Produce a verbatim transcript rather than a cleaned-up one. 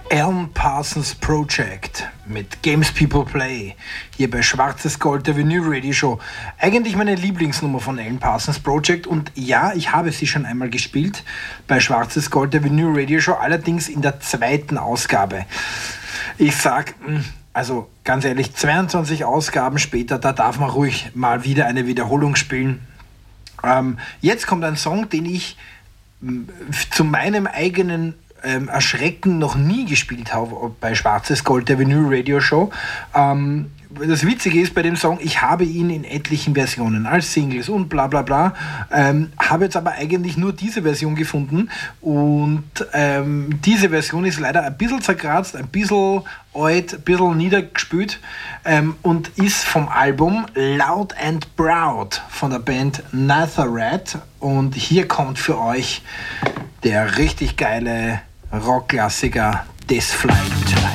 Alan Parsons Project mit Games People Play hier bei Schwarzes Gold, der Vinyl Radio Show. Eigentlich meine Lieblingsnummer von Alan Parsons Project und ja, ich habe sie schon einmal gespielt bei Schwarzes Gold, der Vinyl Radio Show, allerdings in der zweiten Ausgabe. Ich sag, also ganz ehrlich, zweiundzwanzig Ausgaben später, da darf man ruhig mal wieder eine Wiederholung spielen. Ähm, jetzt kommt ein Song, den ich m, zu meinem eigenen Ähm, Erschrecken noch nie gespielt habe bei Schwarzes Gold, der Vinyl Radio Show. Ähm, das Witzige ist bei dem Song, ich habe ihn in etlichen Versionen als Singles und bla bla bla, ähm, habe jetzt aber eigentlich nur diese Version gefunden und ähm, diese Version ist leider ein bisschen zerkratzt, ein bisschen alt, ein bisschen niedergespült ähm, und ist vom Album Loud and Proud von der Band Nazareth und hier kommt für euch der richtig geile Rockklassiker This Flight Tonight.